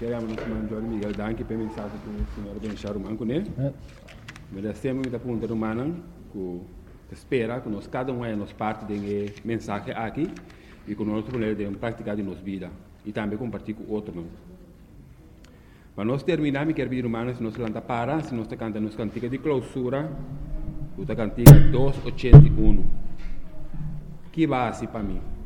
Queremos nos mandar Miguel Danke para mensagem com o senhor Benchar Manco, né? Mas sempre muita pergunta humana que espera que nós cada um é nos parte de mensagem aqui e que nós podemos praticar em nossa vida e também compartilhar com outros. Para nós terminar, me quero pedir humanos se nós canta para, se nós cantamos nos cantiga de clausura, o cantiga 281. Que base para mim?